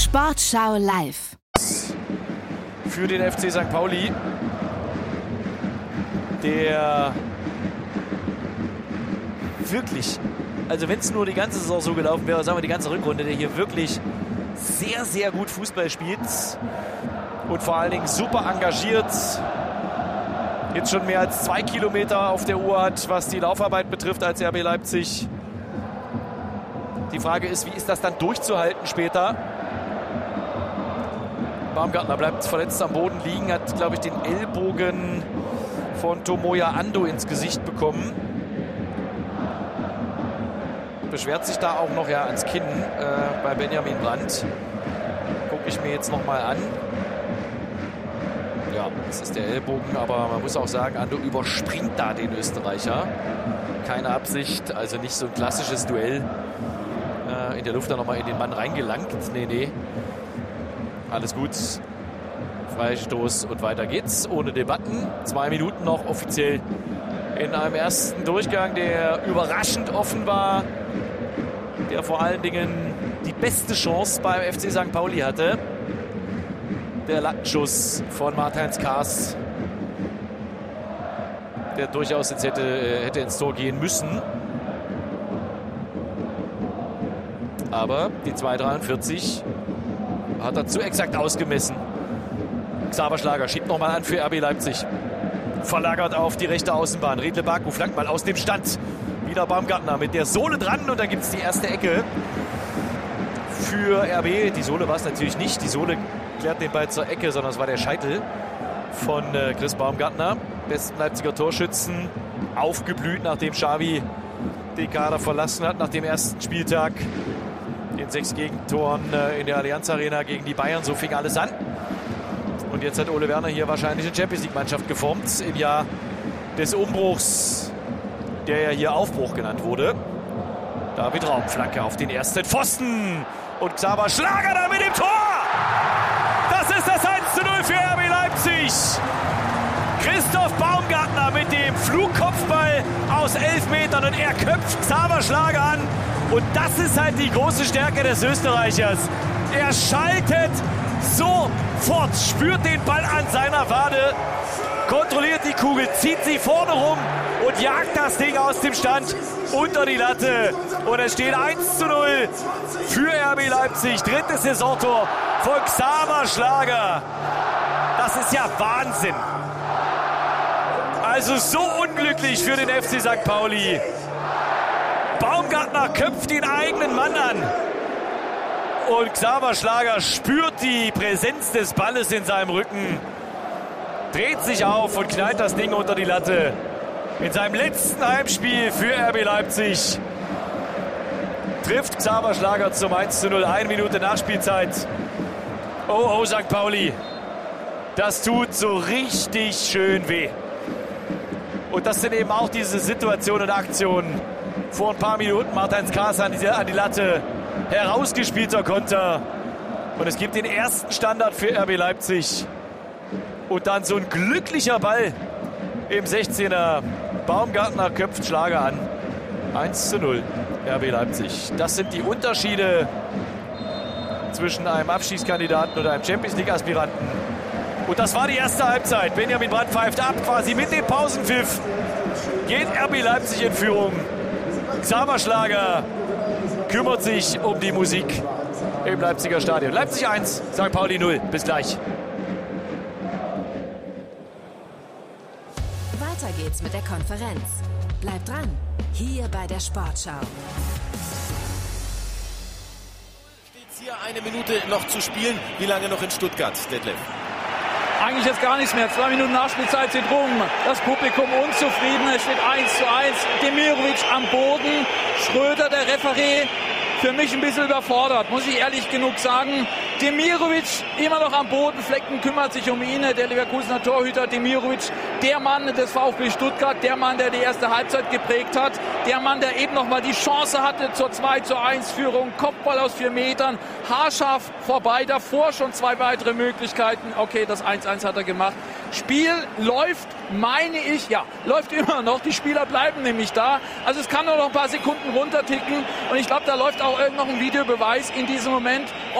Sportschau live. Für den FC St. Pauli, der wirklich, also wenn es nur die ganze Saison so gelaufen wäre, sagen wir die ganze Rückrunde, der hier wirklich sehr, sehr gut Fußball spielt und vor allen Dingen super engagiert. Jetzt schon mehr als 2 Kilometer auf der Uhr hat, was die Laufarbeit betrifft als RB Leipzig. Die Frage ist, wie ist das dann durchzuhalten später? Baumgartner bleibt verletzt am Boden liegen, hat, glaube ich, den Ellbogen von Tomoya Ando ins Gesicht bekommen. Beschwert sich da auch noch ans Kinn bei Benjamin Brandt. Gucke ich mir jetzt nochmal an. Ja, das ist der Ellbogen, aber man muss auch sagen, Ando überspringt da den Österreicher. Keine Absicht, also nicht so ein klassisches Duell. In der Luft dann nochmal in den Mann reingelangt. Nee. Alles gut. Freistoß und weiter geht's. Ohne Debatten. 2 Minuten noch offiziell in einem ersten Durchgang, der überraschend offen war. Der vor allen Dingen die beste Chance beim FC St. Pauli hatte. Der Lattenschuss von Martins Kaas, der durchaus jetzt hätte ins Tor gehen müssen. Aber die 2,43 hat er zu exakt ausgemessen. Xaver Schlager schiebt nochmal an für RB Leipzig. Verlagert auf die rechte Außenbahn. Riedle Baku flankt mal aus dem Stand. Wieder Baumgartner mit der Sohle dran und dann gibt es die erste Ecke für RB. Die Sohle war es natürlich nicht. Die Sohle klärt den Ball zur Ecke, sondern es war der Scheitel von Chris Baumgartner. Besten Leipziger Torschützen. Aufgeblüht, nachdem Xavi den Kader verlassen hat nach dem ersten Spieltag. Den 6 Gegentoren in der Allianz Arena gegen die Bayern. So fing alles an. Und jetzt hat Ole Werner hier wahrscheinlich eine Champions-League-Mannschaft geformt im Jahr des Umbruchs, der ja hier Aufbruch genannt wurde. David Raum, Flanke auf den ersten Pfosten. Und Xaver Schlager da mit dem Tor. Das ist das 1:0 für RB Leipzig. Christoph Baumgartner mit dem Flugkopfball aus 11 Metern und er köpft Xaver Schlager an. Und das ist halt die große Stärke des Österreichers. Er schaltet sofort, spürt den Ball an seiner Wade, kontrolliert die Kugel, zieht sie vorne rum und jagt das Ding aus dem Stand unter die Latte. Und es steht 1:0 für RB Leipzig. Drittes Saisontor von Xaver Schlager. Das ist ja Wahnsinn. Also so unglücklich für den FC St. Pauli. Baumgartner köpft den eigenen Mann an. Und Xaver Schlager spürt die Präsenz des Balles in seinem Rücken. Dreht sich auf und knallt das Ding unter die Latte. In seinem letzten Heimspiel für RB Leipzig trifft Xaver Schlager zum 1:0. 1 Minute Nachspielzeit. Oh, St. Pauli. Das tut so richtig schön weh. Und das sind eben auch diese Situationen und Aktionen. Vor ein paar Minuten Martins Kaas an die Latte. Herausgespielter Konter. Und es gibt den ersten Standard für RB Leipzig. Und dann so ein glücklicher Ball im 16er. Baumgartner köpft Schlager an. 1:0 RB Leipzig. Das sind die Unterschiede zwischen einem Abstiegskandidaten oder einem Champions-League-Aspiranten. Und das war die erste Halbzeit. Benjamin Brandt pfeift ab, quasi mit dem Pausenpfiff. Geht RB Leipzig in Führung. Xaver Schlager kümmert sich um die Musik im Leipziger Stadion. Leipzig 1, St. Pauli 0. Bis gleich. Weiter geht's mit der Konferenz. Bleibt dran, hier bei der Sportschau. Steht's hier 1 Minute noch zu spielen. Wie lange noch in Stuttgart, Detlef? Eigentlich jetzt gar nichts mehr. 2 Minuten Nachspielzeit sind rum. Das Publikum unzufrieden. Es steht 1:1. Demirovic am Boden. Schröder, der Referee, für mich ein bisschen überfordert, muss ich ehrlich genug sagen. Demirovic immer noch am Boden. Flecken kümmert sich um ihn. Der Leverkusener Torhüter Demirovic, der Mann des VfB Stuttgart, der Mann, der die erste Halbzeit geprägt hat, der Mann, der eben noch mal die Chance hatte zur 2:1-Führung. Kopfball aus 4 Metern, haarscharf vorbei. Davor schon 2 weitere Möglichkeiten. Okay, das 1:1 hat er gemacht. Spiel läuft, meine ich, ja, läuft immer noch. Die Spieler bleiben nämlich da. Also es kann nur noch ein paar Sekunden runterticken. Und ich glaube, da läuft auch noch ein Videobeweis in diesem Moment.